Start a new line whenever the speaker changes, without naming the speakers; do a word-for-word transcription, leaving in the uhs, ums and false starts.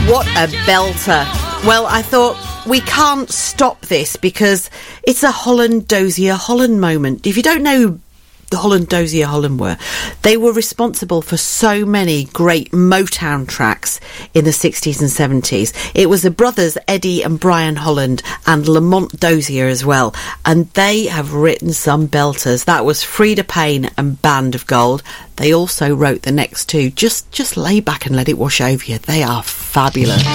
What a belter. Well, I thought we can't stop this because it's a Holland Dozier Holland moment. If you don't know the Holland Dozier Holland were, they were responsible for so many great Motown tracks in the sixties and seventies. It was the brothers Eddie and Brian Holland and Lamont Dozier as well, and they have written some belters. That was Freda Payne and Band of Gold. They also wrote the next two. Just just lay back and let it wash over you. They are fabulous.